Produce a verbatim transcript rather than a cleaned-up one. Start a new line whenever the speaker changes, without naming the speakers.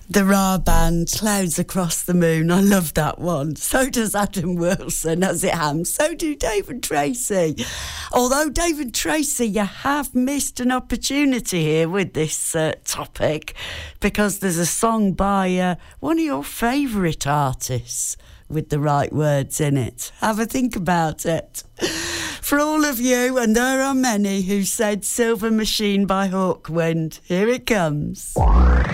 The Ra Band, Clouds Across the Moon. I love that one. So does Adam Wilson, as it hams. So do David Tracy. Although, David Tracy, you have missed an opportunity here with this uh, topic, because there's a song by uh, one of your favourite artists with the right words in it. Have a think about it. For all of you, and there are many, who said Silver Machine by Hawkwind, here it comes.